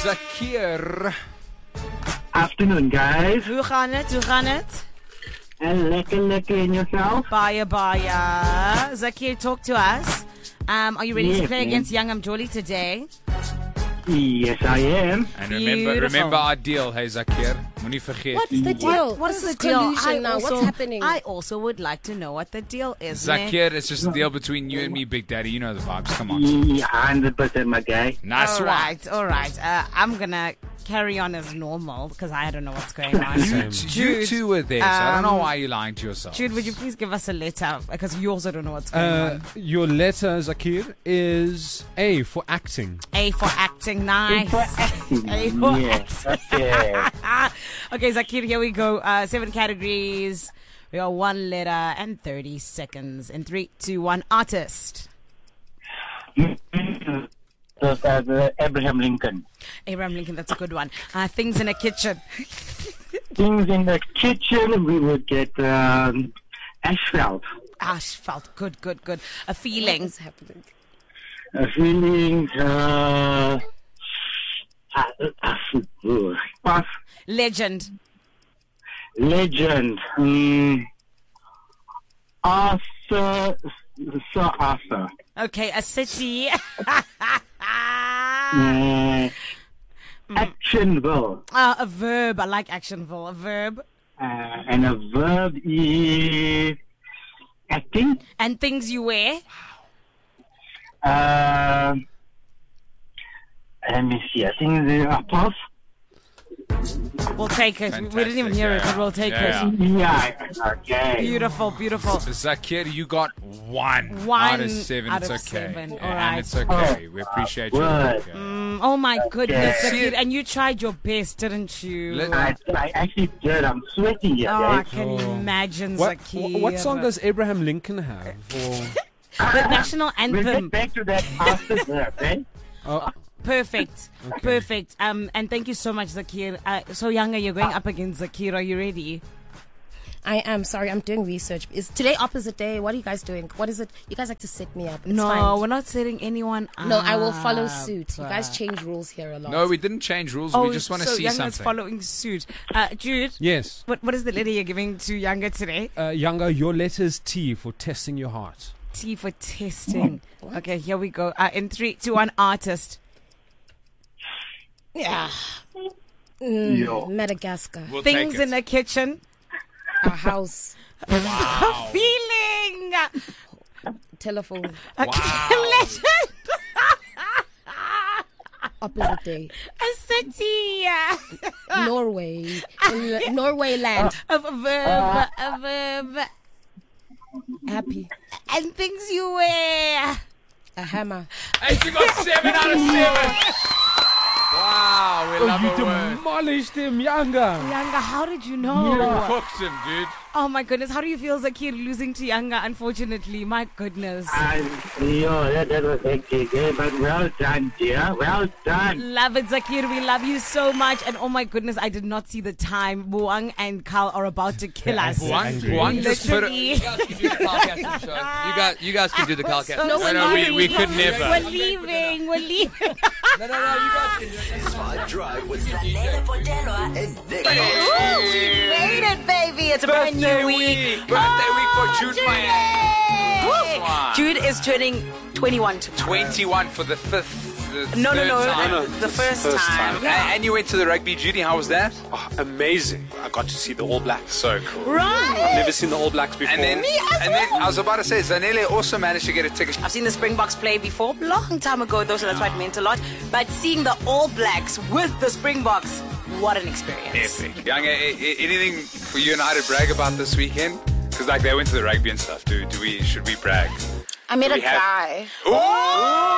Zakir. Afternoon, guys. Hoe gaan het? And lekker in yourself. Baya. Zakir, talk to us. Are you ready to Yes, play ma'am. against Young Mjoli today? Yes, I am. And Beautiful. remember our deal, hey Zakir. Moenie vergeet. What's the deal? What is This the deal? collusion now? What's happening? I also would like to know what the deal is. ne? Zakir, it's just a deal between you and me, Big Daddy. You know the vibes. Come on. 100%, my guy. Nice All one. right. I'm gonna carry on as normal because I don't know what's going on. You Jude, two were there, so I don't know why you're lying to yourself. Jude, would you please give us a letter because you also don't know what's going on. Your letter, Zakir, is A for acting. A for acting, nice. For acting. A for Yes, acting. okay. Okay, Zakir, here we go. 7 categories. We got 1 letter and 30 seconds. In 3, 2, 1. Artist. Abraham Lincoln. Abraham Lincoln, that's a good one. Things in a kitchen. Things in the kitchen, we would get asphalt. Asphalt, good. A What feeling. is happening? Feelings, pass. Legend. Legend. Arthur. Sir Arthur. Okay, a city. Actionville. A verb. I like actionville. A verb. And a verb is acting. And things you wear. Let me see. I think the pass. We'll take it. We didn't even hear it, but we'll take it. Yeah. Okay. Beautiful. Zakir, you got 1 One out of 7. out It's of okay. 7. All And right. it's okay. We appreciate you. Word. Oh my goodness, Okay. Zakir. And you tried your best, didn't you? Let- I actually did. I'm sweating here, Oh, I guys. can imagine, What, Zakir. what song does Abraham Lincoln have? Or, The national We'll anthem. get back to that after that, okay? Perfect. And thank you so much, Zakir. So, Younger, you're going up against Zakir. Are you ready? I am. Sorry, I'm doing research. Is today opposite day? What are you guys doing? What is it? You guys like to set me up. It's No, fine. we're not setting anyone up. No, I will follow suit. You guys change rules here a lot. No, we didn't change rules. Oh, We just want to so see Younger's something. following suit. Jude, yes. what is the letter you're giving to Younger today? Younger, your letter is T for testing your heart. T for testing. Okay, here we go. In 3, 2, 1. Artist. Yeah. Yo. Madagascar. We'll Things take it. in the kitchen. A house. Wow. Feeling. Telephone. Legend. Opposite day. A city. Norway. Norway land. A verb. Happy. And things you wear. A hammer. Hey, you got 7 out of 7. Wow, we love you a word. demolished him, Younger. Younger, how did you know? You cooked him, dude. Oh my goodness, how do you feel, Zakir, losing to Younger, unfortunately? My goodness. That was hectic, but well done, dear. Well done. Love it, Zakir. We love you so much. And oh my goodness, I did not see the time. Buang and Carl are about to kill us. Buang just put Literally. You guys can do the Calcast. we could never. We're leaving. No, you guys can do it. Smart Drive with Zanele Potelwa and Nick. Ooh, we made it, baby. It's a brand new week. Birthday week for Jude, man. Woo! Jude is turning 21 tomorrow. 21 for the fifth. No. Time. The first time. And you went to the rugby, Judy. How was that? Oh, amazing. I got to see the All Blacks. So cool. Right. Never seen the All Blacks before. And then I was about to say, Zanele also managed to get a ticket. I've seen the Springboks play before, long time ago though, so that's why it meant a lot. But seeing the All Blacks with the Springboks, what an experience. Epic. Young, anything for you and I to brag about this weekend? Because like they went to the rugby and stuff. Should we brag? I met a We have- guy. Ooh.